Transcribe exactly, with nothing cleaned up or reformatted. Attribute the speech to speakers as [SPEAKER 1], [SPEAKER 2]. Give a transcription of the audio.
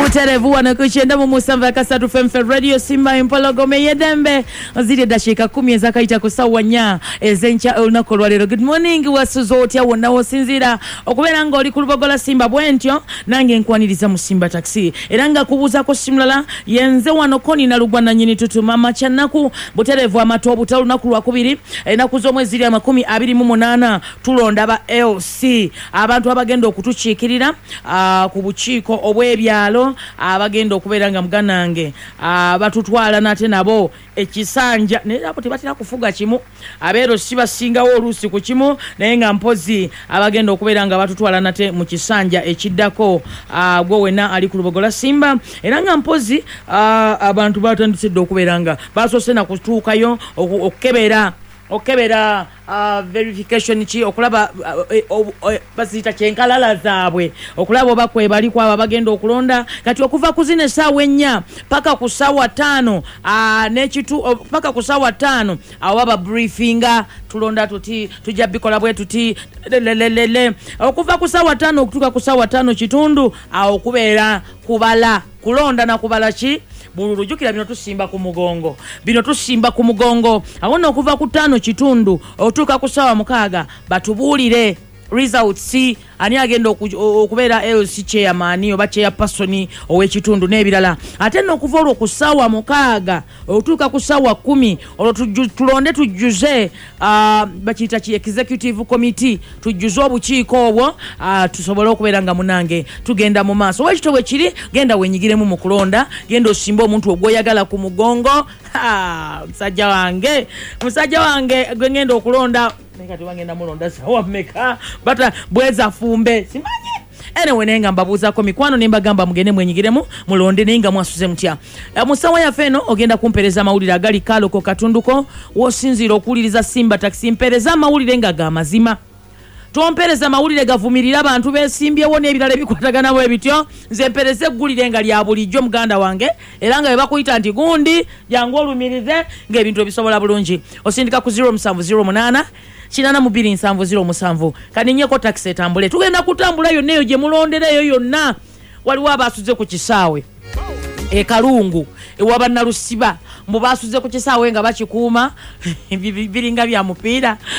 [SPEAKER 1] Buterevu wanakuchenda mu musamba kasatu Femfe Radio Simba Impologome yedembe zile dashika kumi ezakaita kusawa nya ezencha olunaku lwalero. Good morning wasuzoti awona wosinzira okubera nga oli ku Lubogola Simba bwentyo nange nkwaniriza mu Simba taxi era nga kubuza ko simulala yenze wano koni na lugwana nyini tutuma machanaku Buterevu amato obutalu naku lwakubiri enaku z'omwezi ya makumi abiri mu munana tulonda ba L C abantu abagenda okutuchikirira uh, ku bukiiko obwebyalo abagenda okubeera nga muganange abatutwala nate nabo ekisanja ne abo tebatira kufuga kimu abeero sibasingawo oluusi ku kimu naye nga mpozi abagenda okubeera nga batutwala nate mu kisanja ekiddako gwe wena ali ku Lubogola Simba era nga mpozi abantu batandise okubeera nga basoose na kutuukayo okukebera okebera uh, verification chi okulaba bazita kyenkalala zaabwe okulaba bakwe bali kwa bagenda okulonda kati okuva kuzine sawa ennya paka ku sawa tano uh, nechitu uh, paka ku sawa tano awaba briefinga tulonda tuti tujja bikola bwe tuti lelelele okuva ku sawa tano okutuka ku sawa tano kitundu awo kubeera kubala kulonda na kubala chi bululu jukira bino tusimba ku mugongo bino tusimba ku mugongo awona okuva ku tano kitundu otuka ku sawa mukaaga batubulire results si ani agenda okubeera L C chairman oba chairperson owekitundu n'ebirala ate no okuva olwo ku sawa mukaaga otuka ku sawa kumi olwo tulonde tujjuze uh, bakiyita ki executive committee tujjuze obukiiko obwo uh, tusobole okubeera nga munange tugenda mu maaso wekito bwe kiri genda wenyigiremu mu kulonda genda osimba omuntu ogwoyagala ku mugongo musajja wange musajja wange gwe ngenda okulonda nekati wangenda mulonda sawa meka bata bweza fumbe simanyi anyway nenga mbabuza ko mikwano nemba gamba mugene mwenyigiremu mulonde nenga mwasuze mutya musawa ya feno ogenda kumpereza mawulira agali kalo ko katunduko wosinzira okuliriza Simba taxi mpereza mawulire nga ga mazima tompereza mawulire gavumirira abantu besimbyewo n'ebirala bikwatagana bwe bityo nze mpereze gulire nga lya bulijjo muganda wange era nga bebakuyita nti gundi jangu olumirize ng'ebintu ebisobola bulungi osindika ku zero seven zero eight kinana mu bbiri nsanvu zero musanvu kaninyeko taxi etambule tugenda kutambula yonna eyo gye mulondereyo yonna waliwo abasuze ku kisaawe e Kalungu ewaba Nalusiba mbu basuze ku kisaawe nga bakikuuma biringa bya mupiira